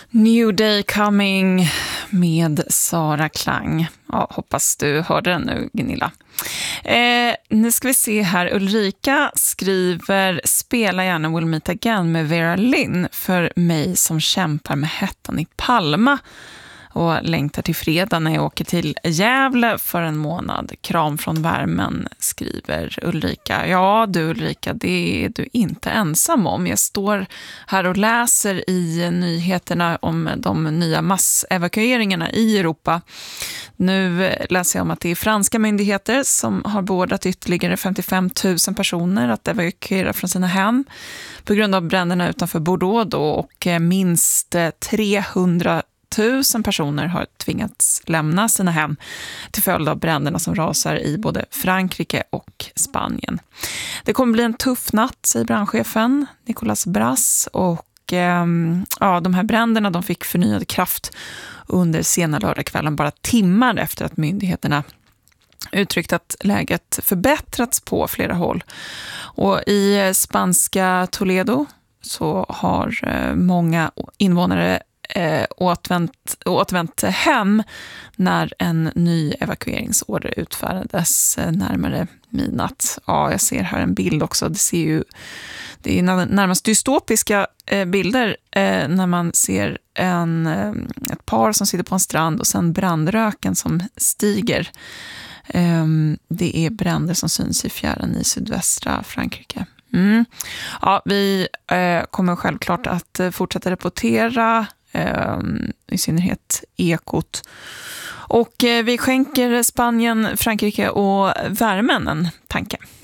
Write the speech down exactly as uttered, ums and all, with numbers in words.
New Day Coming med Sara Klang. Ja, hoppas du hörde den nu, Gunilla. Eh, nu ska vi se här. Ulrika skriver: spela gärna We'll Meet Again med Vera Lynn för mig som kämpar med hettan i Palma och längtar till fredag när jag åker till Gävle för en månad. Kram från värmen, skriver Ulrika. Ja du Ulrika, det är du inte ensam om. Jag står här och läser i nyheterna om de nya massevakueringarna i Europa. Nu läser jag om att det är franska myndigheter som har beordrat ytterligare femtiofem tusen personer att evakuera från sina hem på grund av bränderna utanför Bordeaux då, och minst trehundra tusen personer har tvingats lämna sina hem till följd av bränderna som rasar i både Frankrike och Spanien. Det kommer bli en tuff natt, säger brandchefen Nicolas Brass, och eh, ja, de här bränderna de fick förnyad kraft under sena lördagskvällen, bara timmar efter att myndigheterna uttryckt att läget förbättrats på flera håll. Och i spanska Toledo så har eh, många invånare Eh, återvänt, återvänt hem när en ny evakueringsorder utfärdades eh, närmare midnatt. Ja, jag ser här en bild också. Det ser ju, det är närmast dystopiska eh, bilder eh, när man ser en, eh, ett par som sitter på en strand och sen brandröken som stiger. Eh, det är bränder som syns i fjärran i sydvästra Frankrike. Mm. Ja, vi eh, kommer självklart att eh, fortsätta rapportera, i synnerhet Ekot. Och vi skänker Spanien, Frankrike och värmen en tanke.